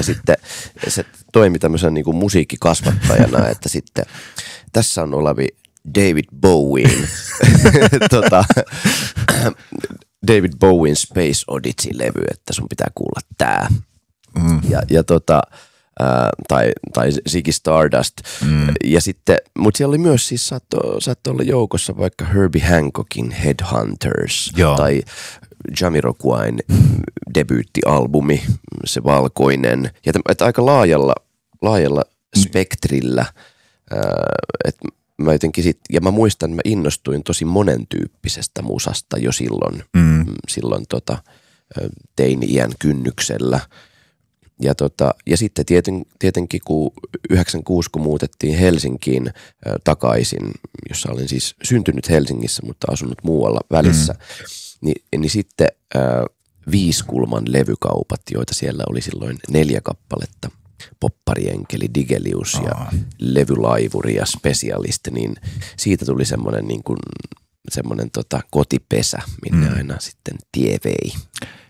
sitten se toimi tämmöisen niin kuin musiikkikasvattajana, että sitten tässä on Olavi David Bowien, David Bowien Space Oddity-levy, että sun pitää kuulla tää. Tai Ziggy Stardust. Ja sitten, mutta siellä oli myös siis saattoi olla joukossa vaikka Herbie Hancockin Headhunters tai Jamiroquain debyyttialbumi, se valkoinen. Ja että aika laajalla spektrillä. Että mä jotenkin ja mä muistan, että mä innostuin tosi monentyyppisestä musasta jo silloin teini-iän kynnyksellä. Ja sitten tietenkin kun 96 kun muutettiin Helsinkiin takaisin, jossa olin siis syntynyt Helsingissä, mutta asunut muualla välissä, niin sitten Viiskulman levykaupat, joita siellä oli silloin 4 kappaletta, Popparienkeli, Digelius ja Levylaivuri ja Specialist, niin siitä tuli semmoinen kotipesä, minne aina sitten tie vei.